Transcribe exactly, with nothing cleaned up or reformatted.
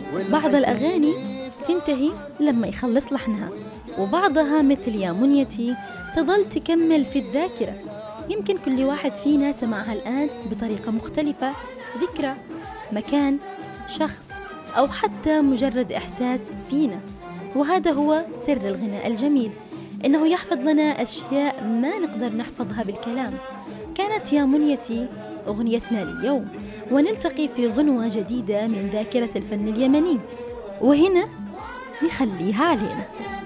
بعض الأغاني تنتهي لما يخلص لحنها، وبعضها مثل يا منيتي تظل تكمل في الذاكرة. يمكن كل واحد فينا سمعها الآن بطريقة مختلفة، ذكرى، مكان، شخص، أو حتى مجرد إحساس فينا. وهذا هو سر الغناء الجميل، إنه يحفظ لنا أشياء ما نقدر نحفظها بالكلام. كانت يا منيتي أغنيتنا لليوم، ونلتقي في غنوة جديدة من ذاكرة الفن اليمني، وهنا نخليها علينا.